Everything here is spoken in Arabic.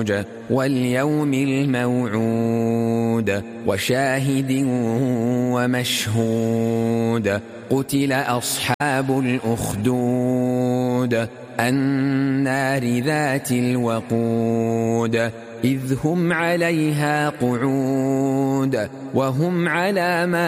واليوم الموعود وشاهد ومشهود قتل أصحاب الأخدود النار ذات الوقود إذ هم عليها قعود وهم على ما